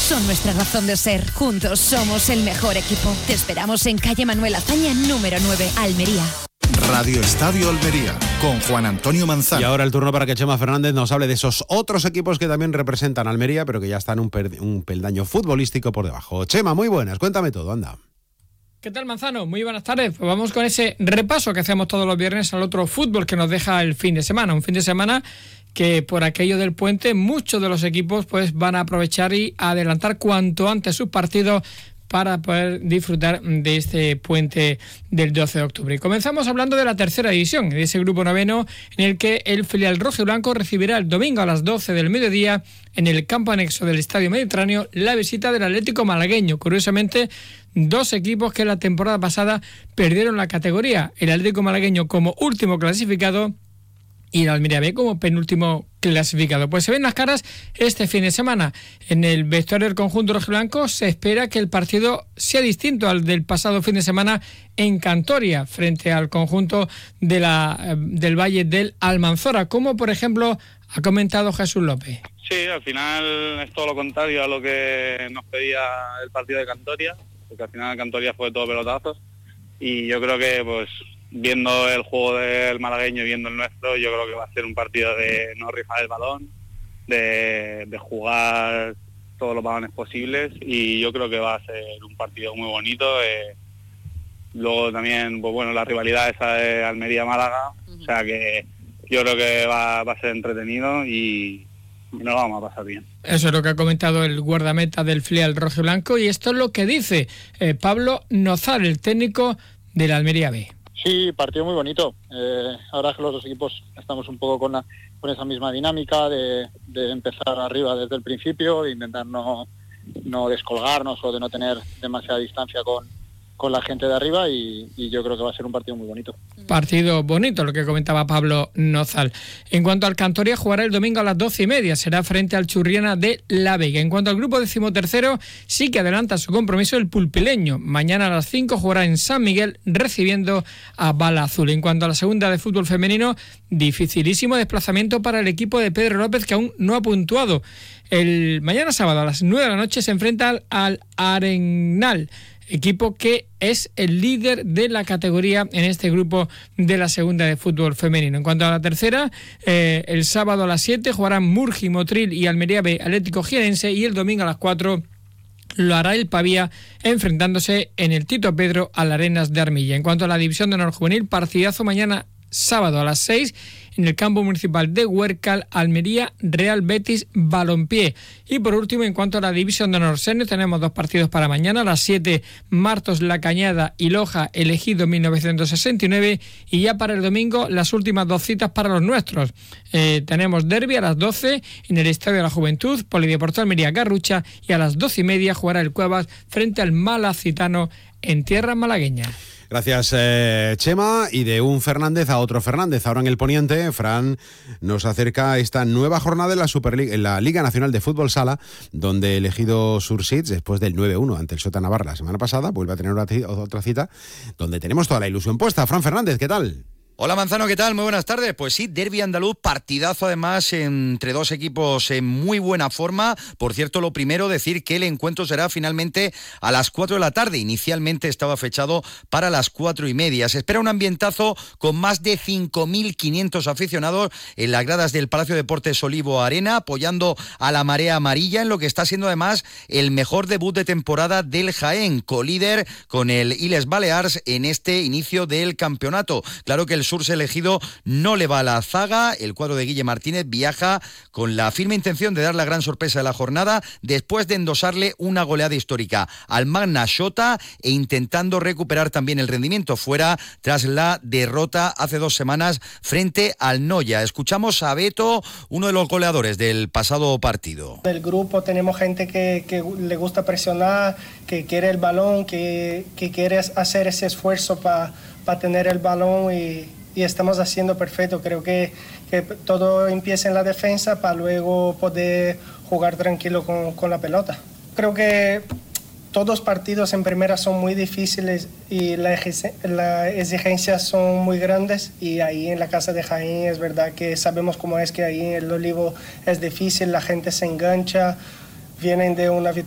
son nuestra razón de ser. Juntos somos el mejor equipo. Te esperamos en calle Manuel Azaña, número 9, Almería. Radio Estadio Almería, con Juan Antonio Manzano. Y ahora el turno para que Chema Fernández nos hable de esos otros equipos que también representan a Almería, pero que ya están un peldaño futbolístico por debajo. Chema, muy buenas, cuéntame todo, anda. ¿Qué tal, Manzano? Muy buenas tardes. Pues vamos con ese repaso que hacemos todos los viernes al otro fútbol que nos deja el fin de semana. Un fin de semana que por aquello del puente muchos de los equipos pues van a aprovechar y adelantar cuanto antes sus partidos para poder disfrutar de este puente del 12 de octubre. Y comenzamos hablando de la tercera división, de ese grupo noveno en el que el filial rojiblanco recibirá el domingo a las 12 del mediodía en el campo anexo del Estadio Mediterráneo la visita del Atlético Malagueño. Curiosamente, dos equipos que la temporada pasada perdieron la categoría, el Atlético Malagueño como último clasificado y el Almería B como penúltimo clasificado. Pues se ven las caras este fin de semana. En el vestuario del conjunto rojiblanco se espera que el partido sea distinto al del pasado fin de semana en Cantoria, frente al conjunto de del Valle del Almanzora, como por ejemplo ha comentado Jesús López. Sí, al final es todo lo contrario a lo que nos pedía el partido de Cantoria, porque al final Cantoria fue todo pelotazos, y yo creo que pues viendo el juego del malagueño y viendo el nuestro, yo creo que va a ser un partido de no rifar el balón, de jugar todos los balones posibles, y yo creo que va a ser un partido muy bonito. Luego también, pues bueno, la rivalidad esa de Almería-Málaga, o sea que yo creo que va a ser entretenido y nos lo vamos a pasar bien. Eso es lo que ha comentado el guardameta del filial rojiblanco, y esto es lo que dice Pablo Nozal, el técnico del Almería B. Sí, partido muy bonito. Ahora que los dos equipos estamos un poco con esa misma dinámica de empezar arriba desde el principio, de intentar no descolgarnos o de no tener demasiada distancia con la gente de arriba, y yo creo que va a ser un partido muy bonito. Partido bonito, lo que comentaba Pablo Nozal. En cuanto al Cantoria, jugará el domingo a las 12:30, será frente al Churriana de La Vega. En cuanto al grupo 13º, sí que adelanta su compromiso el pulpileño. Mañana a las 5 jugará en San Miguel recibiendo a Bala Azul. En cuanto a la segunda de fútbol femenino, dificilísimo desplazamiento para el equipo de Pedro López, que aún no ha puntuado. El mañana sábado a las 9 de la noche se enfrenta al Arenal, equipo que es el líder de la categoría en este grupo de la segunda de fútbol femenino. En cuanto a la tercera, el sábado a las 7 jugarán Murgi, Motril y Almería B Atlético Gienense, y el domingo a las 4 lo hará el Pavía enfrentándose en el Tito Pedro al Arenas de Armilla. En cuanto a la división de honor juvenil, partidazo mañana sábado a las 6 en el campo municipal de Huércal, Almería, Real Betis Balompié. Y por último, en cuanto a la división de honor senior, tenemos dos partidos para mañana. A las 7, Martos La Cañada y Loja, Elegido 1969. Y ya para el domingo, las últimas dos citas para los nuestros. Tenemos derbi a las 12 en el Estadio de la Juventud, Polideportivo Almería Garrucha, y a las 12:30 jugará el Cuevas frente al Malacitano en tierras malagueñas. Gracias, Chema. Y de un Fernández a otro Fernández. Ahora en el Poniente, Fran nos acerca a esta nueva jornada en la Liga Nacional de Fútbol Sala, donde el Ejido Sursits, después del 9-1 ante el Sota Navarra la semana pasada, vuelve a tener otra cita donde tenemos toda la ilusión puesta. Fran Fernández, ¿qué tal? Hola Manzano, ¿qué tal? Muy buenas tardes. Pues sí, derbi andaluz, partidazo además entre dos equipos en muy buena forma. Por cierto, lo primero, decir que el encuentro será finalmente a las 4 de la tarde. Inicialmente estaba fechado para las 4:30. Se espera un ambientazo con más de 5.500 aficionados en las gradas del Palacio de Deportes Olivo Arena, apoyando a la marea amarilla en lo que está siendo además el mejor debut de temporada del Jaén, colíder con el Illes Balears en este inicio del campeonato. Claro que el Surse Elegido no le va a la zaga. El cuadro de Guille Martínez viaja con la firme intención de dar la gran sorpresa de la jornada después de endosarle una goleada histórica al Magna Xota e intentando recuperar también el rendimiento fuera tras la derrota hace 2 semanas frente al Noya. Escuchamos a Beto, uno de los goleadores del pasado partido. Del grupo tenemos gente que le gusta presionar, que quiere el balón, que quiere hacer ese esfuerzo para tener el balón, y estamos haciendo perfecto. Creo que todo empieza en la defensa para luego poder jugar tranquilo con la pelota. Creo que todos los partidos en primera son muy difíciles y las exigencias son muy grandes, y ahí en la casa de Jaén es verdad que sabemos cómo es, que ahí en el Olivo es difícil, la gente se engancha, vienen de una victoria